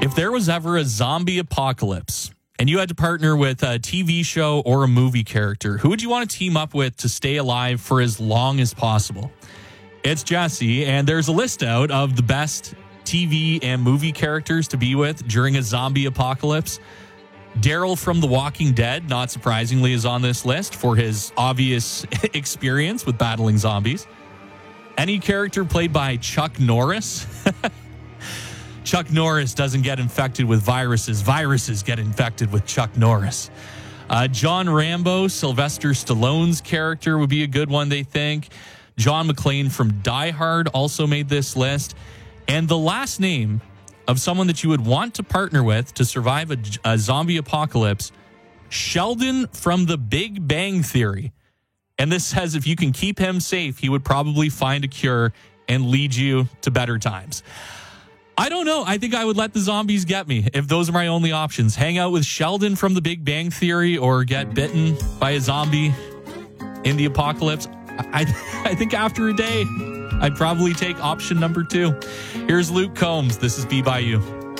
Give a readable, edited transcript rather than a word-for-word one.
If there was ever a zombie apocalypse and you had to partner with a TV show or a movie character, who would you want to team up with to stay alive for as long as possible? It's Jesse, and there's a list out of the best TV and movie characters to be with during a zombie apocalypse. Daryl from The Walking Dead, not surprisingly, is on this list for his obvious experience with battling zombies. Any character played by Chuck Norris. Chuck Norris doesn't get infected with viruses. Viruses get infected with Chuck Norris. John Rambo, Sylvester Stallone's character would be a good one, they think. John McClane from Die Hard also made this list. And the last name of someone that you would want to partner with to survive a zombie apocalypse, Sheldon from The Big Bang Theory. And this says if you can keep him safe, he would probably find a cure and lead you to better times. I don't know. I think I would let the zombies get me if those are my only options. Hang out with Sheldon from The Big Bang Theory or get bitten by a zombie in the apocalypse. I think after a day, I'd probably take option number 2. Here's Luke Combs. This is Be By You.